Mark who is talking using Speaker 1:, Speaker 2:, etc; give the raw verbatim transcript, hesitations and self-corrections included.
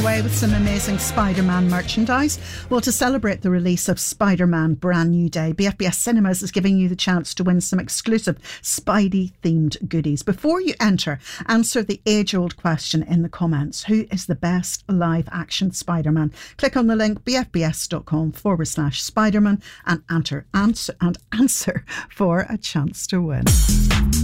Speaker 1: Away with some amazing Spider-Man merchandise. Well, to celebrate the release of Spider-Man Brand New Day, B F B S Cinemas is giving you the chance to win some exclusive Spidey-themed goodies. Before you enter, answer the age-old question in the comments. Who is the best live-action Spider-Man? Click on the link bfbs.com forward slash Spider-Man and enter, answer, and answer for a chance to win.